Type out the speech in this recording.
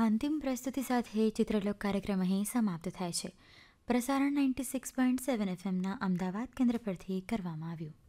અંતિમ પ્રસ્તુતિ સાથે ચિત્રલોક કાર્યક્રમ અહીં સમાપ્ત થાય છે. પ્રસારણ 96.7 FMના અમદાવાદ કેન્દ્ર પરથી કરવામાં આવ્યું.